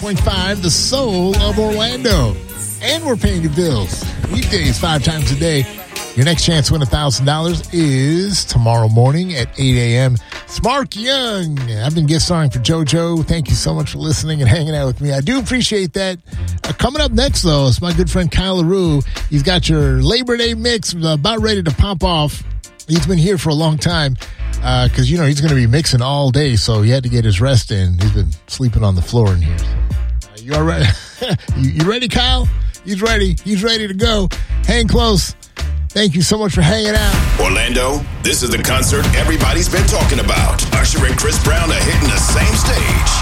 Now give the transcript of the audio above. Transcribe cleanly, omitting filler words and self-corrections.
.5, the soul of Orlando. And we're paying your bills. Weekdays 5 times a day. Your next chance to win $1,000 is tomorrow morning at 8 a.m. It's Mark Young. I've been guest starring for JoJo. Thank you so much for listening and hanging out with me. I do appreciate that. Coming up next, though, is my good friend Kyle LaRue. He's got your Labor Day mix about ready to pop off. He's been here for a long time because, he's going to be mixing all day, so he had to get his rest in. He's been sleeping on the floor in here. So, you all right? you ready, Kyle? He's ready. He's ready to go. Hang close. Thank you so much for hanging out. Orlando, this is the concert everybody's been talking about. Usher and Chris Brown are hitting the same stage.